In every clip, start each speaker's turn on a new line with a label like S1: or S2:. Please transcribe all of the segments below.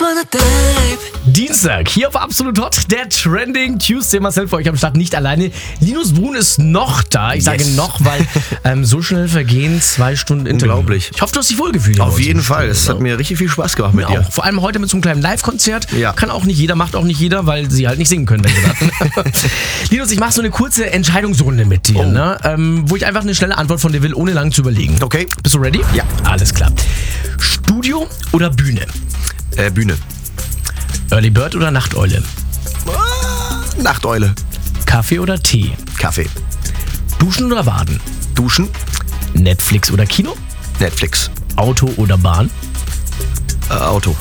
S1: Dienstag, hier auf Absolut Hot, der Trending Tuesday. Marcel für euch am Start, nicht alleine. Linus Brun ist noch da. Ich sage noch, weil so schnell vergehen 2 Stunden Interview.
S2: Unglaublich.
S1: Ich hoffe, du hast dich wohlgefühlt.
S2: Auf jeden Fall. Es hat mir richtig viel Spaß gemacht mit dir.
S1: Auch. Vor allem heute mit so einem kleinen Live-Konzert.
S2: Ja.
S1: Kann auch nicht jeder, macht auch nicht jeder, weil sie halt nicht singen können, wenn sie da. Linus, ich mache so eine kurze Entscheidungsrunde mit dir, ne? Wo ich einfach eine schnelle Antwort von dir will, ohne lang zu überlegen.
S2: Okay.
S1: Bist du ready?
S2: Ja.
S1: Alles klar. Studio oder Bühne?
S2: Bühne.
S1: Early Bird oder Nachteule?
S2: Nachteule.
S1: Kaffee oder Tee?
S2: Kaffee.
S1: Duschen oder Baden?
S2: Duschen.
S1: Netflix oder Kino?
S2: Netflix.
S1: Auto oder Bahn?
S2: Auto.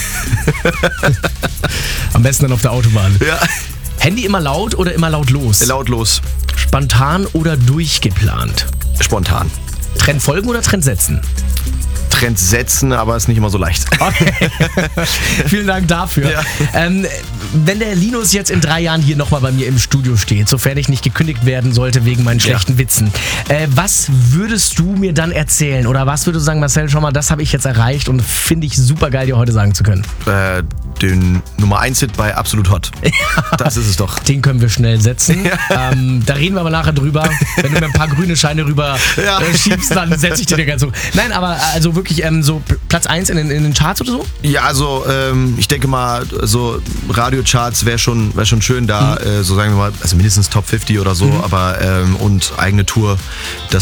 S1: Am besten dann auf der Autobahn.
S2: Ja.
S1: Handy immer laut oder immer lautlos?
S2: Lautlos.
S1: Spontan oder durchgeplant?
S2: Spontan.
S1: Trend folgen oder Trend setzen?
S2: Trends setzen, aber ist nicht immer so leicht.
S1: Okay. Vielen Dank dafür.
S2: Ja.
S1: Wenn der Linus jetzt in 3 Jahren hier nochmal bei mir im Studio steht, sofern ich nicht gekündigt werden sollte wegen meinen schlechten Witzen, was würdest du mir dann erzählen? Oder was würdest du sagen, Marcel, schau mal, das habe ich jetzt erreicht und finde ich super geil, dir heute sagen zu können?
S2: Den Nummer 1-Hit bei Absolut Hot. Das ist es doch.
S1: Den können wir schnell setzen. Da reden wir aber nachher drüber. Wenn du mir ein paar grüne Scheine rüber schiebst, dann setze ich dir ganz hoch. Nein, aber also wirklich so Platz 1 in den Charts oder so?
S2: Ja, also ich denke mal, so Radiocharts wäre schon schön da, so sagen wir mal, also mindestens Top 50 oder so, aber und eigene Tour, das